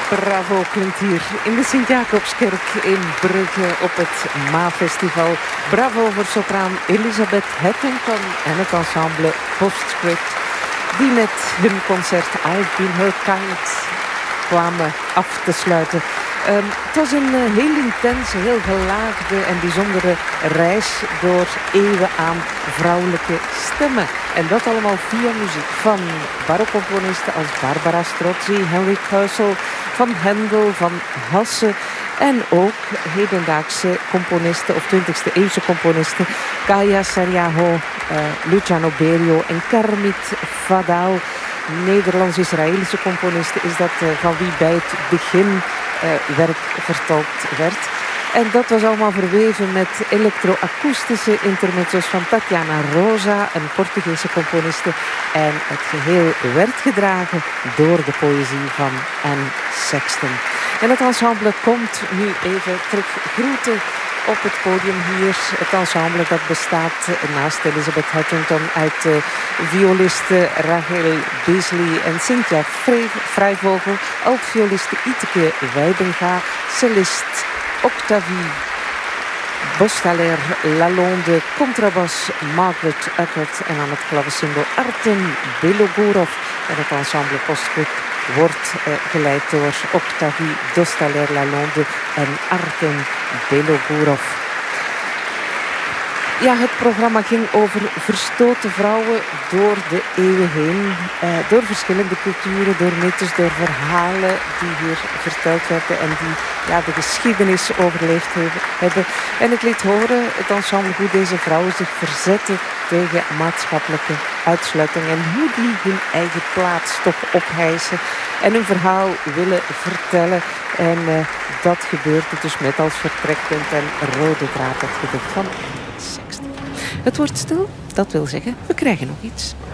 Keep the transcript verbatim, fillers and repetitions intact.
Bravo klinkt hier in de Sint-Jacobskerk in Brugge op het Ma-festival. Bravo voor sopraan Elizabeth Hattington en het ensemble Postscript, die met hun concert I've Been Her Kind kwamen af te sluiten. Um, het was een uh, heel intense, heel gelaagde en bijzondere reis door eeuwen aan vrouwelijke stemmen. En dat allemaal via muziek van barokcomponisten als Barbara Strozzi, Henry Purcell, van Handel, van Hasse. En ook hedendaagse componisten of twintigste eeuwse componisten. Kaya Sarriaho, uh, Luciano Berio en Kermit Fadal. Nederlands-Israëlische componisten is dat uh, van wie bij het begin uh, werk vertolkt werd. En dat was allemaal verweven met elektroakoestische intermezzo's van Tatiana Rosa, een Portugese componiste. En het geheel werd gedragen door de poëzie van Anne Sexton. En het ensemble komt nu even terug groeten op het podium hier. Het ensemble dat bestaat naast Elizabeth Hattington uit uh, violiste Rachel Beasley en Cynthia Vrijvogel, altvioliste Iteke Wijbenga, cellist Octavie Bostaler Lalonde, contrabas Margaret Eckert en aan het klavecimbal Artem Belogorov. En het ensemble Postscript wordt uh, geleid door Octavie Bostaler Lalonde en Artem Belogorov. Ja, het programma ging over verstoten vrouwen door de eeuwen heen. Uh, door verschillende culturen, door mythes, door verhalen die hier verteld werden en die ja, de geschiedenis overleefd hebben. En ik liet horen, het ensemble, hoe deze vrouwen zich verzetten tegen maatschappelijke uitsluiting en hoe die hun eigen plaats toch ophijsen en hun verhaal willen vertellen. En uh, dat gebeurde dus met als vertrekpunt en rode draad het gedicht van Sexton. Het wordt stil, dat wil zeggen, we krijgen nog iets.